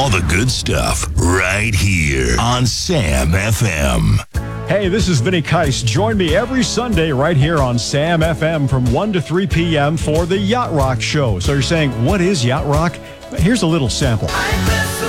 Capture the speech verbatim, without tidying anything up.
All the good stuff right here on Sam F M. Hey, this is Vinny Keiss. Join me every Sunday right here on Sam F M from one to three p.m. for the Yacht Rock Show. So you're saying, what is Yacht Rock? Here's a little sample.